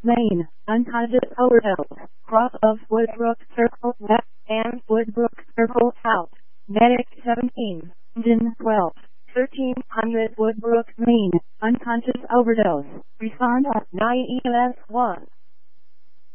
Maine, unconscious overdose. Cross of Woodbrook Circle West and Woodbrook Circle South. Medic 17, engine 12, 1300 Woodbrook, Maine, unconscious overdose. Respond at 9 EMS 1.